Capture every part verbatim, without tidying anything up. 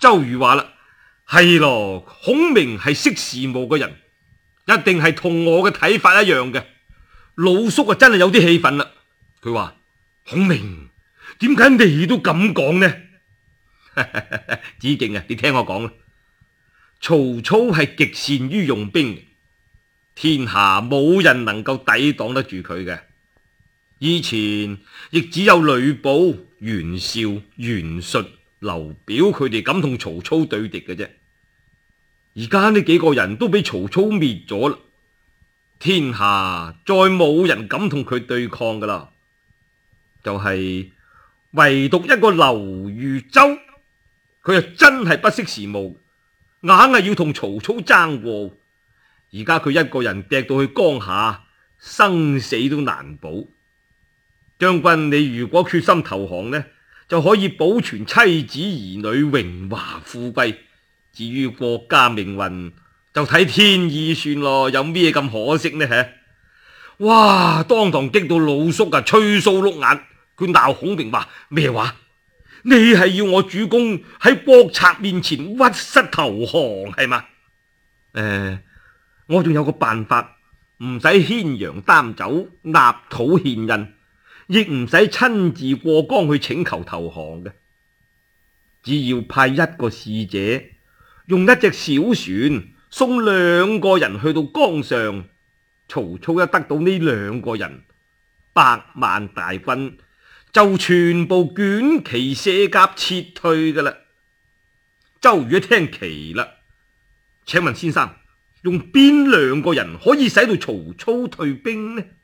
周瑜話啦，係咯，孔明係識時務嘅人，一定係同我嘅睇法一樣嘅。老叔啊，真係有啲氣憤啦。佢話：孔明，點解你都咁講呢？子敬啊，你聽我講啦。曹操係極善於用兵，天下冇人能夠抵擋得住佢嘅。以前亦只有呂布、袁紹、袁術、劉表佢哋敢同曹操對敵嘅啫。而家呢幾個人都俾曹操滅咗啦，天下再冇人敢同佢對抗噶啦。就係、是、唯獨一個劉豫州，佢又真係不識時務，硬係要同曹操爭過。而家佢一個人趯到去江夏，生死都難保。將軍，你如果決心投降呢，就可以保存妻子兒女榮華富貴。至於國家命運，就睇天意算咯。有咩咁可惜呢？吓！哇！當堂激到老叔啊，吹鬚碌眼。佢鬧孔明話咩話？你係要我主公喺國賊面前屈膝投降係嘛？誒、呃，我仲有個辦法，唔使牽羊擔酒、納土獻印，亦唔使親自過江去請求投降嘅。只要派一個使者，用一隻小船送兩個人去到江上，曹操一得到呢兩個人，百萬大軍就全部捲旗卸甲撤退噶啦。周瑜一聽奇啦，請問先生，用邊兩個人可以使到曹操退兵呢？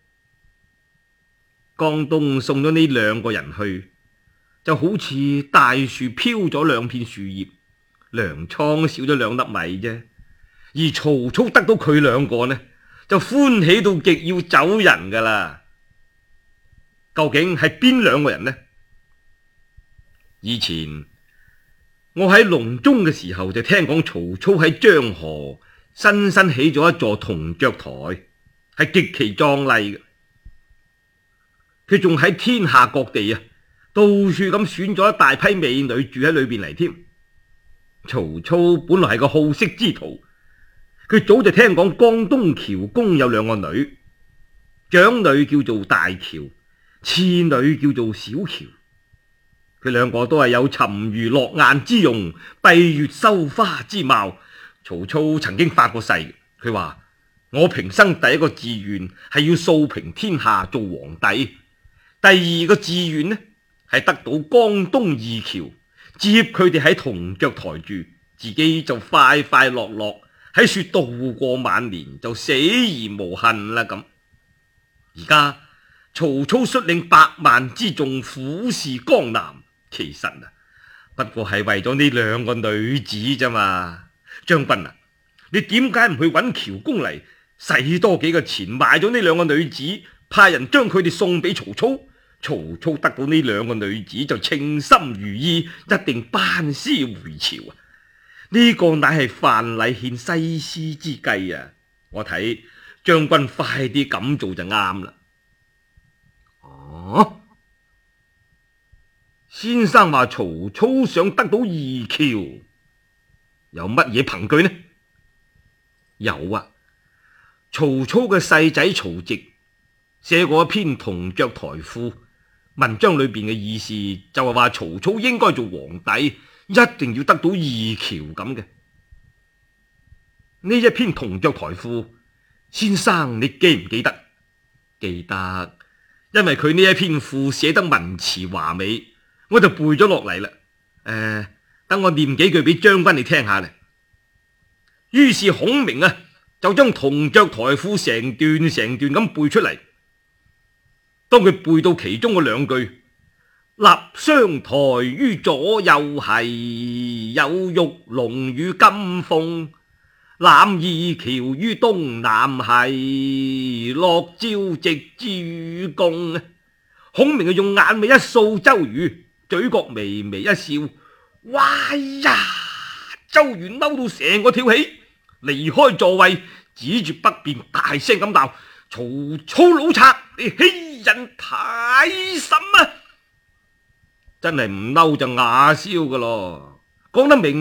江東送咗呢兩個人去，就好似大樹飄咗兩片樹葉，糧倉少咗兩粒米啫。而曹操得到佢兩個呢，就歡喜到極要走人噶啦。究竟係邊兩個人呢？以前我喺隆中嘅時候就聽講曹操喺漳河新新起咗一座銅雀台，係極其壯麗嘅。佢仲喺天下各地啊，到處咁選咗一大批美女住喺裏邊嚟添。曹操本來係個好色之徒，佢早就聽講江東喬公有兩個女，長女叫做大喬，次女叫做小喬。佢兩個都係有沉魚落雁之容，閉月羞花之貌。曹操曾經發過誓，佢話我平生第一個志願係要掃平天下做皇帝，第二個志願呢係得到江東二喬，接佢哋喺銅雀台住，自己就快快樂樂喺雪度過晚年，就死而無恨啦咁。而家曹操率領百萬之眾虎視江南，其實啊不過係為咗呢兩個女子啫嘛。將軍啊，你點解唔去揾喬公嚟，使多幾個錢買咗呢兩個女子，派人將佢哋送俾曹操？曹操得到呢兩個女子就稱心如意，一定班師回朝啊！呢、這個乃係范蠡獻西施之計啊！我睇將軍快啲咁做就啱啦。哦、啊，先生話曹操想得到二喬，有乜嘢憑據呢？有啊，曹操嘅細仔曹植寫過一篇銅雀台賦，文章裏邊嘅意思就係話曹操應該做皇帝，一定要得到二喬咁嘅。呢一篇銅雀台賦，先生你記唔記得？記得，因為佢呢一篇賦寫得文辭華美，我就背咗落嚟啦。誒、呃，等我念幾句俾將軍你聽下咧。於是孔明啊，就將銅雀台賦成段成段咁背出嚟。當佢背到其中嘅兩句，立雙台於左右係，有玉龍與金鳳；攬二喬於東南係，落朝夕之與共。孔明就用眼尾一掃周瑜，嘴角微微一笑。哇呀！周瑜嬲到成個跳起，離開座位，指住北邊大聲咁鬧：曹操老賊，你欺人太甚啊！真係唔嬲就啞燒噶咯，講得明